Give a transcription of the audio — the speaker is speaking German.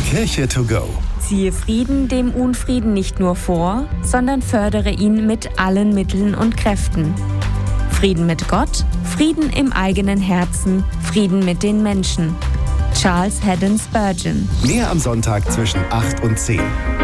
Kirche to go. Ziehe Frieden dem Unfrieden nicht nur vor, sondern fördere ihn mit allen Mitteln und Kräften. Frieden mit Gott, Frieden im eigenen Herzen, Frieden mit den Menschen. Charles Haddon Spurgeon. Mehr am Sonntag zwischen 8 und 10.